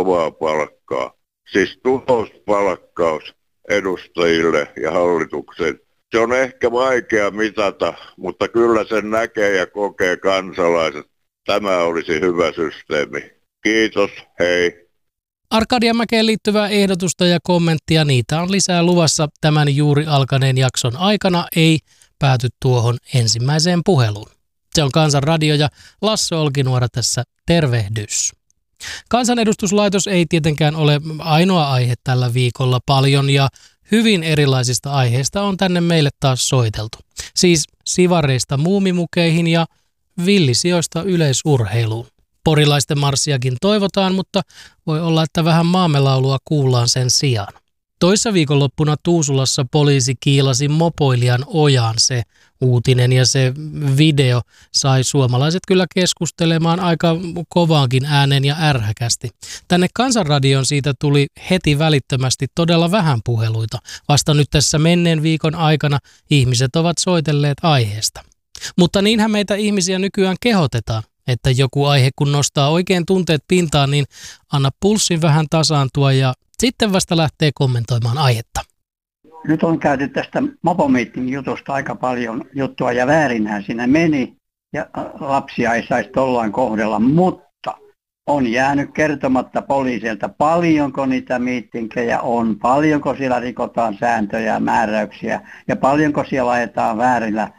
kovaa palkkaa. Siis tulospalkkaus edustajille ja hallitukseen. Se on ehkä vaikea mitata, mutta kyllä sen näkee ja kokee kansalaiset. Tämä olisi hyvä systeemi. Kiitos, hei. Arkadianmäkeen liittyvää ehdotusta ja kommenttia, niitä on lisää luvassa tämän juuri alkaneen jakson aikana, ei pääty tuohon ensimmäiseen puheluun. Se on Kansan Radio ja Lasse Olkinuora tässä, tervehdys. Kansanedustuslaitos ei tietenkään ole ainoa aihe tällä viikolla, paljon ja hyvin erilaisista aiheista on tänne meille taas soiteltu. Siis sivareista muumimukeihin ja villisijoista yleisurheiluun. Porilaisten marssiakin toivotaan, mutta voi olla, että vähän maamelaulua kuullaan sen sijaan. Toissa viikonloppuna Tuusulassa poliisi kiilasi mopoilijan ojaan. Se uutinen ja se video sai suomalaiset kyllä keskustelemaan aika kovaankin ääneen ja ärhäkästi. Tänne Kansanradioon siitä tuli heti välittömästi todella vähän puheluita. Vasta nyt tässä menneen viikon aikana ihmiset ovat soitelleet aiheesta. Mutta niinhän meitä ihmisiä nykyään kehotetaan, että joku aihe kun nostaa oikein tunteet pintaan, niin anna pulssin vähän tasaantua ja sitten vasta lähtee kommentoimaan aihetta. Nyt on käyty tästä mopomeeting jutusta aika paljon juttua ja väärinhän siinä meni ja lapsia ei saisi tollaan kohdella, mutta on jäänyt kertomatta poliisilta paljonko niitä miittinkejä on, paljonko siellä rikotaan sääntöjä ja määräyksiä ja paljonko siellä ajetaan väärillä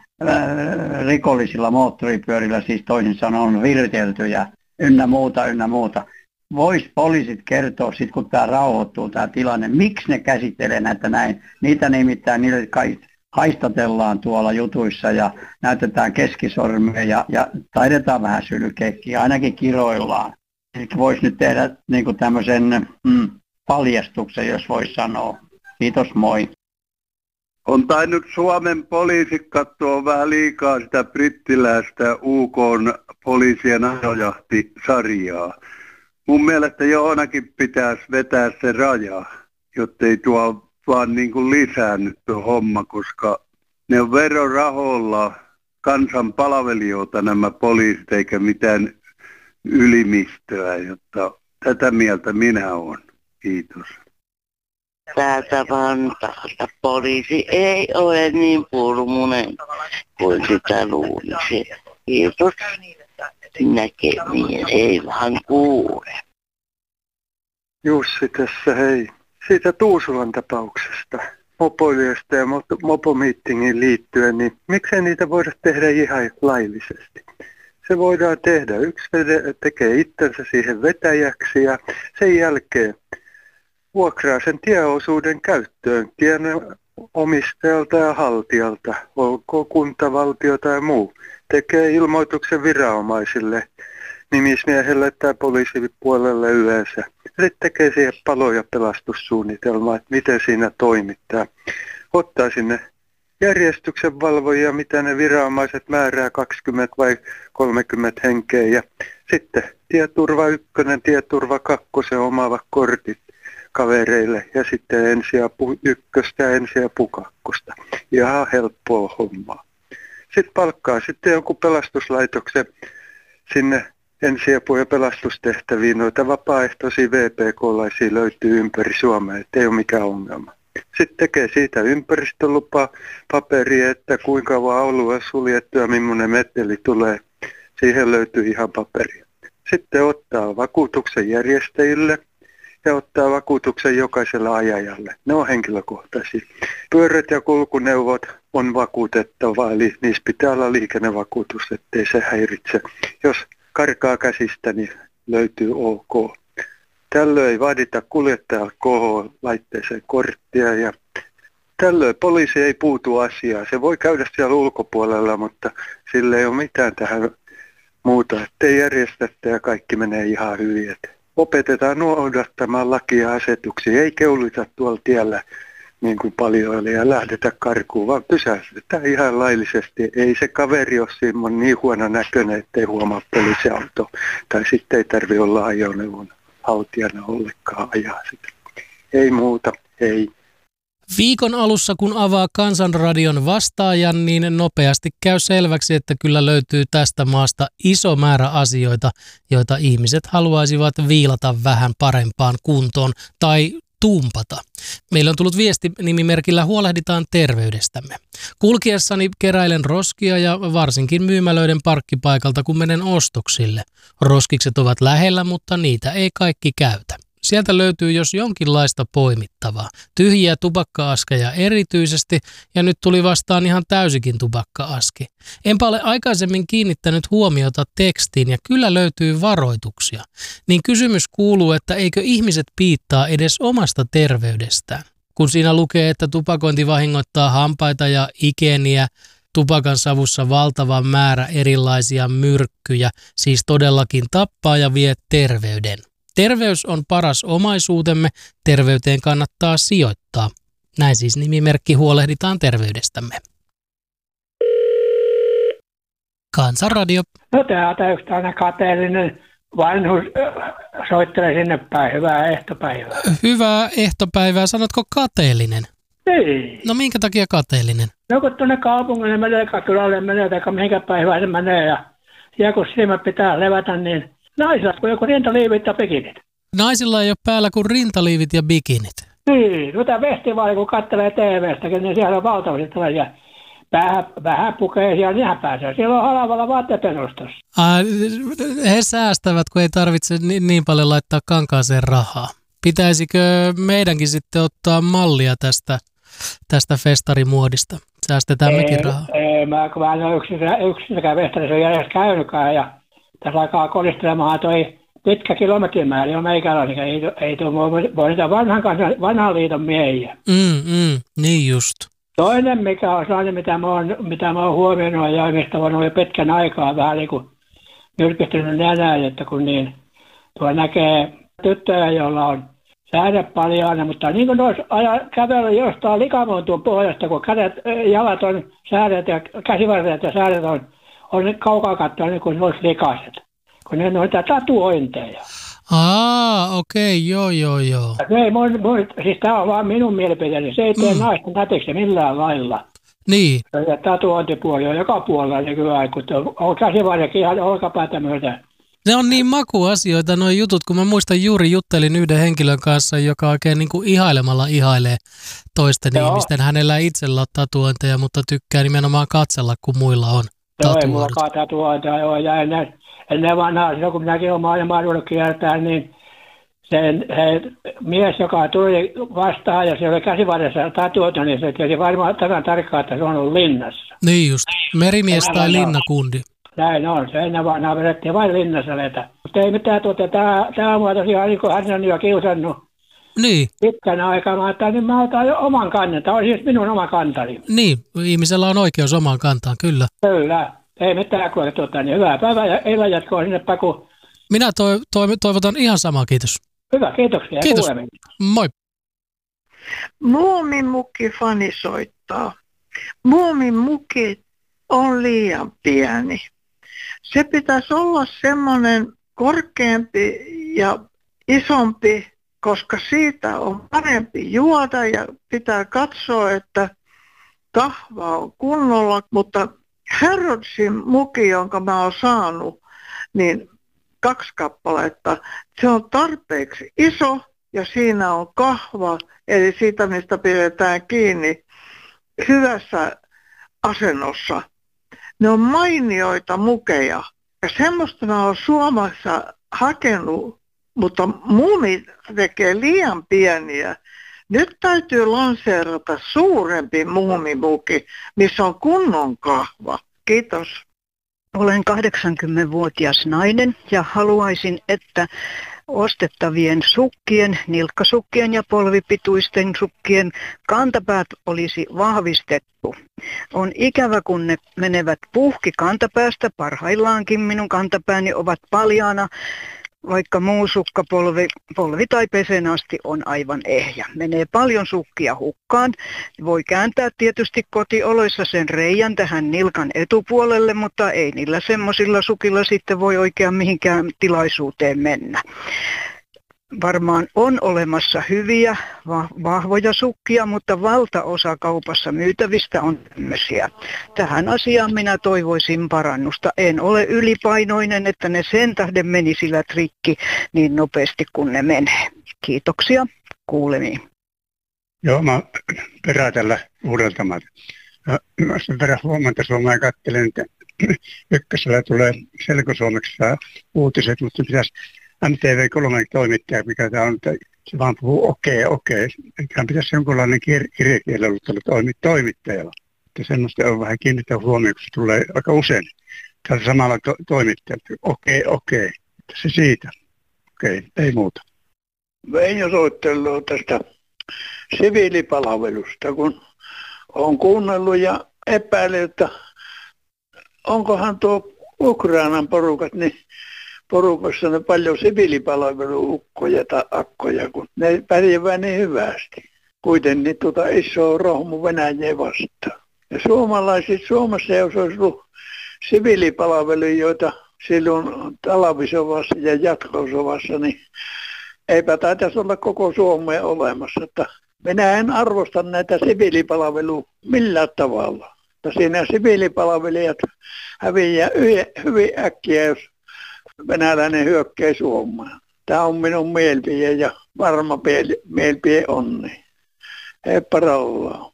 rikollisilla moottoripyörillä, siis toisin sanoen on virteltyjä ynnä muuta. Vois poliisit kertoa sitten, kun tämä rauhoittuu tämä tilanne, miksi ne käsittelee näitä näin. Niitä nimittäin niille haistatellaan tuolla jutuissa ja näytetään keskisormia ja taidetaan vähän sylkeäkin, ainakin kiroillaan. Eli voisi nyt tehdä niin tämmöisen paljastuksen, jos voisi sanoa. Kiitos, moi. On tainnut Suomen poliisi katsoa vähän liikaa sitä brittiläistä UK:n poliisien ajojahtisarjaa. Mun mielestä johonkin pitäisi vetää se raja, jottei tuo vaan niin kuin lisäänny tuo homma, koska ne on verorahoilla kansan palvelijoita nämä poliisit eikä mitään ylimistöä, jotta tätä mieltä minä olen. Kiitos. Täältä Vantaalta poliisi ei ole niin purmunen kuin sitä luulisi. Kiitos. Näkemiin ei vaan kuule. Jussi tässä, hei. Siitä Tuusulan tapauksesta, mopoilijoista ja mopomiittingiin liittyen, niin miksei niitä voida tehdä ihan laillisesti? Se voidaan tehdä. Yksi tekee itsensä siihen vetäjäksi ja sen jälkeen vuokraa sen tieosuuden käyttöön tien omistajalta ja haltijalta, olkoon kunta, valtio tai muu. Tekee ilmoituksen viranomaisille, nimismiehelle tai poliisipuolelle yleensä. Sitten tekee siihen palo- ja pelastussuunnitelmaa, että miten siinä toimittaa. Ottaa sinne järjestyksen valvojia, mitä ne viranomaiset määrää, 20 vai 30 henkeä. Ja sitten tieturva 1, tieturva 2 omaava kortit kavereille ja sitten ensiapu 1 ja ensiapu 2. Ihan helppoa hommaa. Sitten palkkaa sitten jonkun pelastuslaitoksen sinne ensiapu- ja pelastustehtäviin. Noita vapaaehtoisia VPK-laisia löytyy ympäri Suomea, ettei ole mikään ongelma. Sitten tekee siitä ympäristölupapaperia, että kuinka kauan alue on suljettu ja millainen meteli tulee. Siihen löytyy ihan paperia. Sitten ottaa vakuutuksen järjestäjille ja ottaa vakuutuksen jokaiselle ajajalle. Ne on henkilökohtaisia. Pyörät ja kulkuneuvot on vakuutettava, eli niissä pitää olla liikennevakuutus, ettei se häiritse. Jos karkaa käsistä, niin löytyy OK. Tällöin ei vaadita kuljettajalta KH-laitteeseen korttia ja tällöin poliisi ei puutu asiaan. Se voi käydä siellä ulkopuolella, mutta sillä ei ole mitään tähän muuta, ettei järjestettä ja kaikki menee ihan hyvin. Opetetaan noudattamaan lakia ja asetuksia, ei keulita tuolla tiellä niin kuin paljon ja lähdetä karkuun, vaan pysäytetään ihan laillisesti. Ei se kaveri ole siinä niin huono näköinen, ettei huomaa poliisiauto. Tai sitten ei tarvitse olla ajoneuvon haltijana ollenkaan ajaa sitä. Ei muuta, ei. Viikon alussa, kun avaa Kansanradion vastaajan, niin nopeasti käy selväksi, että kyllä löytyy tästä maasta iso määrä asioita, joita ihmiset haluaisivat viilata vähän parempaan kuntoon tai tumpata. Meillä on tullut viesti nimimerkillä Huolehditaan terveydestämme. Kulkiessani keräilen roskia ja varsinkin myymälöiden parkkipaikalta, kun menen ostoksille. Roskikset ovat lähellä, mutta niitä ei kaikki käytä. Sieltä löytyy jos jonkinlaista poimittavaa. Tyhjiä tupakka-askeja erityisesti, ja nyt tuli vastaan ihan täysikin tupakka-aski. Enpä ole aikaisemmin kiinnittänyt huomiota tekstiin, ja kyllä löytyy varoituksia. Niin kysymys kuuluu, että eikö ihmiset piittaa edes omasta terveydestään? Kun siinä lukee, että tupakointi vahingoittaa hampaita ja ikeniä, tupakan savussa valtava määrä erilaisia myrkkyjä, siis todellakin tappaa ja vie terveyden. Terveys on paras omaisuutemme, terveyteen kannattaa sijoittaa. Näin siis nimimerkki Huolehditaan terveydestämme. Kansanradio. No täältä yksi aina kateellinen vanhus soittelee sinne päin. Hyvää ehtopäivää. Hyvää ehtopäivää. Sanotko kateellinen? Niin. No minkä takia kateellinen? No kun tuonne kaupungille menee, kylälle menee, tai minkä päivää se menee, ja siellä kun silmät pitää levätä, niin naisilla kun joku rintaliivit ja bikinit. Naisilla ei ole päällä kuin rintaliivit ja bikinit. Niin, mitä festivaali kun katselee TV-stäkin, niin siellä on valtavasti tällaisia vähän pukeisia pääsee. Siellä on halvalla vaatteiden ostossa. He säästävät, kun ei tarvitse niin paljon laittaa kankaaseen rahaa. Pitäisikö meidänkin sitten ottaa mallia tästä festarimuodista? Säästetään mekin rahaa. Mä en ole yksinäkään festarissa edes käynytkään, ja tässä alkaa kolistelemaan toi pitkä kilometrimäärä jo meikäläinen, ei voi niitä vanhan liiton miehiä. Niin just. Toinen, mikä on sellainen, mitä mä oon huomioinut ja mistä on ollut pitkän aikaa vähän niin kuin nyrkistynyt nenään, että kun niin tuo näkee tyttöjä, joilla on säädet paljon, mutta niin kuin kävellä jostain likamontun pohjasta, kun jalat on säädet ja käsivarret ja säädet on kaukaa katsoa niin kuin ne olisi likaiset, kun ne on noita tatuointeja. Okei, joo. Siis tämä on vaan minun mielipiteeni, se ei tee naisten nätiksi millään lailla. Niin. Ja tatuointipuoli on joka puolella nykyään, kun on käsivarrekin ihan olkapäätä myötä. Ne on niin makuasioita nuo jutut, kun mä muistan juuri juttelin yhden henkilön kanssa, joka oikein niin kuin ihailemalla ihailee toisten ihmisten. Hänellä ei itsellä ole tatuointeja, mutta tykkää nimenomaan katsella, kun muilla on tatuointeja. Joo, ei mullakaan tatuointeja, joo, ja ennen vanhaa, silloin kun minäkin olen maailmaa ruvennut kiertää, niin se mies, joka tuli vastaan ja se oli käsivarressa tatuoitu, niin se tiesi varmaan tasan tarkkaan, että se on ollut linnassa. Niin just, merimies tai linnakundi. Näin on, se ennen vanhaa vedettiin vain linnassa letä. Mutta ei mitään tämä on tosiaan, niin kuin hän on jo kiusannut niin pitkän aikaa, että niin mä otan jo oman kannan, tämä on siis minun oma kantani. Niin, ihmisellä on oikeus omaan kantaan, kyllä. Kyllä. Ei mitään, kun niin hyvää päivää ja illan jatkoa sinne pakuun. Minä toivotan ihan samaa, kiitos. Hyvä, kiitoksia. Kiitos. Moi. Muumimukki fani soittaa. Muumimukki on liian pieni. Se pitäisi olla semmoinen korkeampi ja isompi, koska siitä on parempi juoda ja pitää katsoa, että kahva on kunnolla, mutta Harrodsin muki, jonka mä oon saanut, niin 2 kappaletta, se on tarpeeksi iso ja siinä on kahva, eli siitä mistä pidetään kiinni hyvässä asennossa. Ne on mainioita mukeja ja semmoista mä oon Suomessa hakenut, mutta muumi tekee liian pieniä. Nyt täytyy lanseerata suurempi muumimuki, missä on kunnon kahva. Kiitos. Olen 80-vuotias nainen ja haluaisin, että ostettavien sukkien, nilkkasukkien ja polvipituisten sukkien kantapäät olisi vahvistettu. On ikävä, kun ne menevät puhki kantapäästä. Parhaillaankin minun kantapääni ovat paljaana, vaikka muu sukka polvi tai peseen asti on aivan ehjä. Menee paljon sukkia hukkaan. Voi kääntää tietysti kotioloissa sen reijän tähän nilkan etupuolelle, mutta ei niillä semmoisilla sukilla sitten voi oikein mihinkään tilaisuuteen mennä. varmaan on olemassa hyviä, vahvoja sukkia, mutta valtaosa kaupassa myytävistä on tämmöisiä. Tähän asiaan minä toivoisin parannusta. En ole ylipainoinen, että ne sen tähden menisivät rikki niin nopeasti kuin ne menee. Kiitoksia. Kuulemiin. Joo, mä perään tällä Uudeltamaalta. Sen verran huomenta Suomea katselen, että ykkösellä tulee selkosuomeksi uutiset, mutta pitäisi MTV3 toimittaja, mikä tämä on, että se vaan puhuu okei. Eiköhän pitäisi jonkunlainen kirjakielellä toimittajalla. Että semmoista on vähän kiinnittää huomioon, kun se tulee aika usein. Tällä samalla toimittajalla, okei. Että se siitä. Okei, ei muuta. Veijo soittelee tästä siviilipalvelusta, kun olen kuunnellut ja epäilen, että onkohan tuo Ukrainan porukat, niin porukassa ne paljon siviilipalveluukkoja tai akkoja, kun ne pärjäävät niin hyvästi. Kuitenkin iso rohmu Venäjää vastaan. Ja suomalaiset Suomessa, jos olisi ollut siviilipalvelijoita silloin talvisovassa ja jatkosovassa, niin eipä taitaisi olla koko Suomea olemassa. Että minä en arvosta näitä siviilipalvelua millään tavalla. Että siinä siviilipalvelijat häviää hyvin äkkiä, jos venäläinen hyökkää Suomeen. Tämä on minun mielipide ja varma mielipide onni. Heippa rauhaa.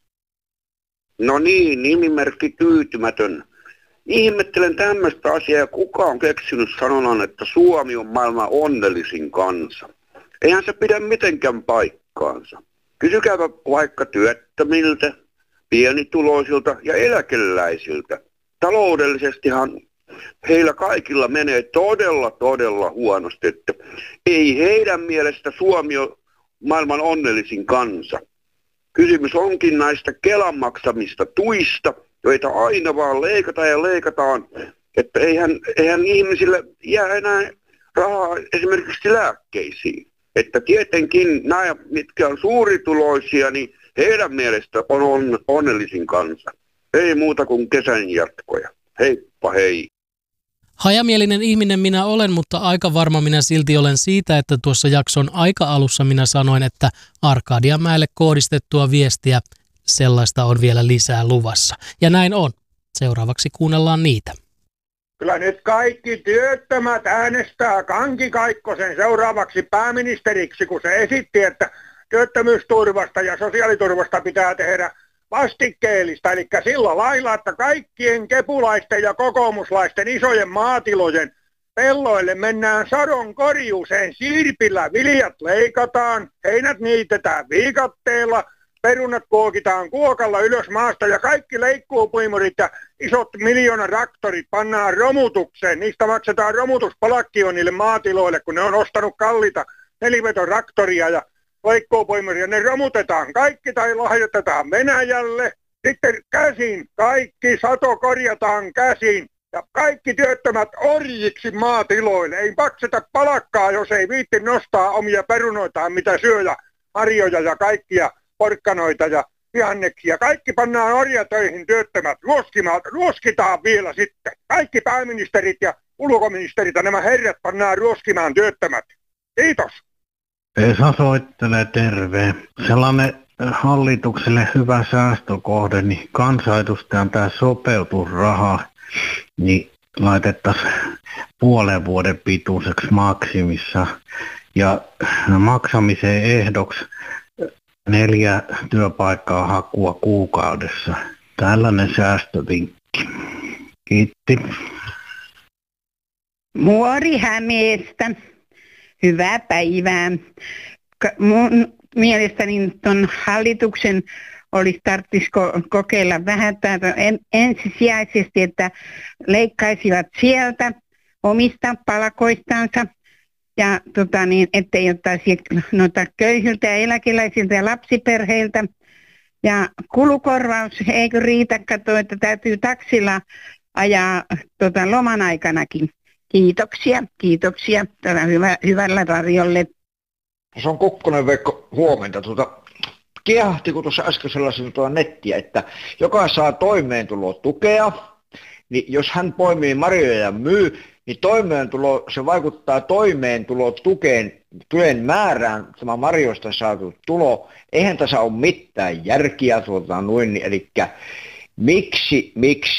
No niin, nimimerkki tyytymätön. Ihmettelen tämmöistä asiaa, kuka on keksinyt sanonnan, että Suomi on maailman onnellisin kansa. Eihän se pidä mitenkään paikkaansa. Kysykääpä vaikka työttömiltä, pienituloisilta ja eläkeläisiltä. Taloudellisestihan heillä kaikilla menee todella huonosti, että ei heidän mielestä Suomi ole maailman onnellisin kansa. Kysymys onkin näistä Kelan maksamista tuista, joita aina vaan leikataan, että eihän ihmisille jää enää rahaa esimerkiksi lääkkeisiin. Että tietenkin nämä, mitkä on suurituloisia, niin heidän mielestä on onnellisin kansa. Ei muuta kuin kesän jatkoja. Heippa hei. Hajamielinen ihminen minä olen, mutta aika varma minä silti olen siitä, että tuossa jakson aika-alussa minä sanoin, että Arkadianmäelle kohdistettua viestiä, sellaista on vielä lisää luvassa. Ja näin on. Seuraavaksi kuunnellaan niitä. Kyllä nyt kaikki työttömät äänestää Kanki Kaikkosen seuraavaksi pääministeriksi, kun se esitti, että työttömyysturvasta ja sosiaaliturvasta pitää tehdä vastikkeellista, eli sillä lailla, että kaikkien kepulaisten ja kokoomuslaisten isojen maatilojen pelloille mennään sadon korjuuseen sirpillä, viljat leikataan, heinät niitetään viikatteella, perunat kuokitaan kuokalla ylös maasta ja kaikki leikkuupuimurit ja isot miljoonaraktorit pannaan romutukseen. Niistä maksetaan romutuspalakkio niille maatiloille, kun ne on ostanut kalliita nelivetoraktoria ja leikkuupuimuria. Ne romutetaan kaikki tai lahjoitetaan Venäjälle. Sitten käsin kaikki sato korjataan käsin. Ja kaikki työttömät orjiksi maatiloille. Ei makseta palakkaa, jos ei viitti nostaa omia perunoitaan, mitä syö ja marjoja ja kaikkia porkkanoita ja vihanneksia. Kaikki pannaan orjatöihin työttömät. Ruoskitaan vielä sitten. Kaikki pääministerit ja ulkoministerit ja nämä herrat pannaan ruoskimaan työttömät. Kiitos. Esa soittelee, terve. Sellainen hallitukselle hyvä säästökohde, niin kansanedustajan tämä sopeutusraha, niin laitettaisiin puolen vuoden pituiseksi maksimissa. Ja maksamisen ehdoksi 4 työpaikkaa hakua kuukaudessa. Tällainen säästövinkki. Kiitti. Muori Hämeestä. Hyvää päivää. Mun mielestäni tuon hallituksen olisi tarvitsisi kokeilla vähän ensisijaisesti, että leikkaisivat sieltä omista palkoistansa ja ettei ottaisi noita köyhiltä ja eläkeläisiltä ja lapsiperheiltä. Ja kulukorvaus eikö riitä, katsoa, että täytyy taksilla ajaa loman aikanakin. Kiitoksia. Tällä hyvällä radiolle. Se on Kukkonen Veikko, huomenta. Kiehahti, kun tuossa äsken sellaisin nettiä, että joka saa toimeentulotukea, niin jos hän poimii marjoja ja myy, niin se vaikuttaa toimeentulotuen määrään, tämä marjoista saatu tulo. Eihän tässä ole mitään järkiä, eli miksi,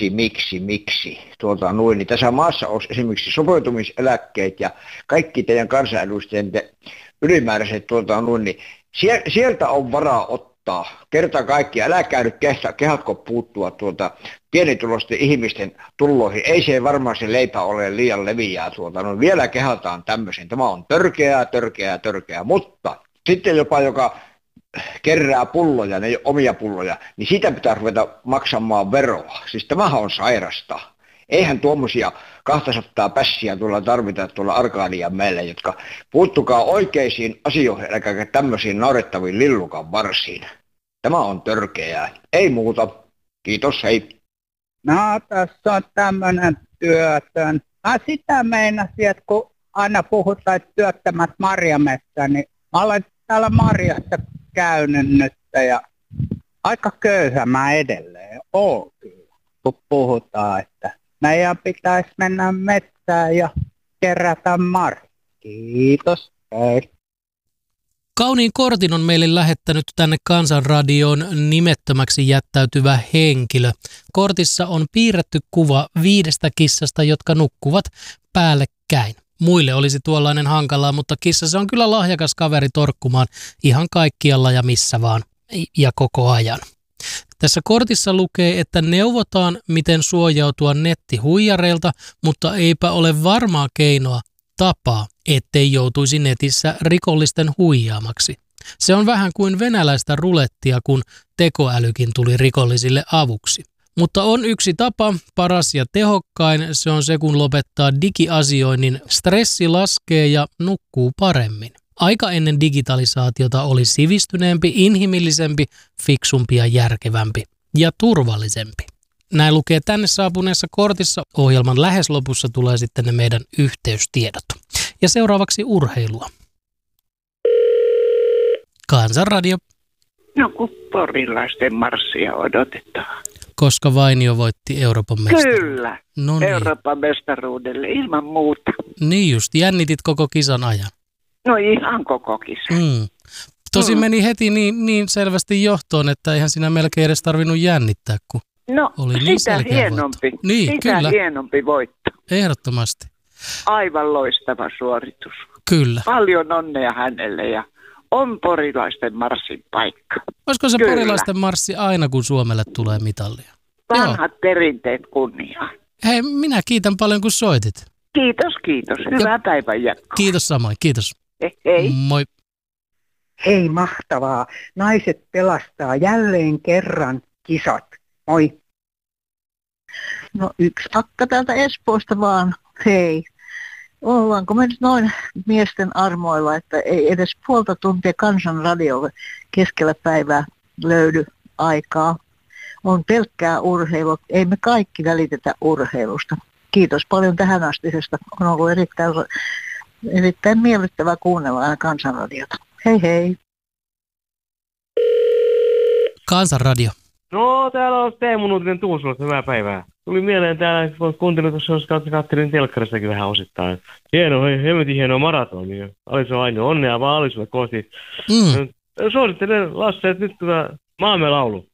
niin tässä maassa olisi esimerkiksi sopeutumiseläkkeet ja kaikki teidän kansanedustajien ylimääräiset, niin sieltä on varaa ottaa kerta kaikkiaan. Älkää nyt kehatko puuttua pienituloisten ihmisten tuloihin. Ei se varmaan se leipä ole liian leviää. Vielä kehataan tämmöisen. Tämä on törkeää, mutta sitten jopa joka kerää pulloja, ne omia pulloja, niin siitä pitää ruveta maksamaan veroa. Siis tämähän on sairasta. Eihän tuommoisia 200 pässiä tarvita tuolla Arkadian meille, jotka puuttukaa oikeisiin asioihin, eikä tämmöisiin naurettaviin lillukan varsiin. Tämä on törkeää. Ei muuta. Kiitos, hei. No, tässä on tämmöinen työtön. Mä sitä meinasin, että kun aina puhutaan, että työttömät marjametsä, niin mä olen täällä marjassa käynyt nyt ja aika köyhä mä edelleen oon kyllä, kun puhutaan, että meidän pitäisi mennä metsään ja kerätä marjaa. Kiitos. Hei. Kauniin kortin on meille lähettänyt tänne Kansanradioon nimettömäksi jättäytyvä henkilö. Kortissa on piirretty kuva 5 kissasta, jotka nukkuvat päällekkäin. Muille olisi tuollainen hankalaa, mutta kissa se on kyllä lahjakas kaveri torkkumaan ihan kaikkialla ja missä vaan ja koko ajan. Tässä kortissa lukee, että neuvotaan, miten suojautua nettihuijareilta, mutta eipä ole varmaa tapaa, ettei joutuisi netissä rikollisten huijaamaksi. Se on vähän kuin venäläistä rulettia, kun tekoälykin tuli rikollisille avuksi. Mutta on yksi tapa, paras ja tehokkain, se on se, kun lopettaa digiasioinnin, stressi laskee ja nukkuu paremmin. Aika ennen digitalisaatiota oli sivistyneempi, inhimillisempi, fiksumpi ja järkevämpi ja turvallisempi. Näin lukee tänne saapuneessa kortissa. Ohjelman lähes lopussa tulee sitten ne meidän yhteystiedot. Ja seuraavaksi urheilua. Kansanradio. No kun porilaisten marssia odotetaan. Koska Vainio voitti Euroopan mestaruuden. Kyllä, no niin. Euroopan mestaruudelle ilman muuta. Niin just, jännitit koko kisan ajan. No ihan koko kisa. Tosin meni heti niin selvästi johtoon, että eihän siinä melkein edes tarvinnut jännittää, kun oli niin selkeä hienompi. Voitto. Niin, kyllä. Hienompi voitto. Ehdottomasti. Aivan loistava suoritus. Kyllä. Paljon onnea hänelle ja on porilaisten marssin paikka. Olisiko se porilaisten marssi aina, kun Suomelle tulee mitallia? Vanhat perinteet kunniaan. Hei, minä kiitän paljon, kun soitit. Kiitos. Hyvää päivän jatkoa. Kiitos samoin, kiitos. Hei. Moi. Hei, mahtavaa. Naiset pelastaa jälleen kerran kisat. Moi. No yksi akka täältä Espoosta vaan. Hei. Ollaanko me nyt noin miesten armoilla, että ei edes puolta tuntia Kansanradiolle keskellä päivää löydy aikaa. On pelkkää urheilua. Ei me kaikki välitetä urheilusta. Kiitos paljon tähän astisesta. On ollut erittäin miellyttävää kuunnella aina Kansanradiota. Hei hei. Kansanradio. No, täällä on Teemu Nuutinen Tuusulasta. Hyvää päivää. Tuli mieleen täällä, kun kuuntelin tuossa, jos katselin telkkaristakin vähän osittain. Hemmetin hieno maratoni. Aliso Aino, onnea vaan Alisolle kohti. Suosittelen Lasse, että nyt Maamme laulu.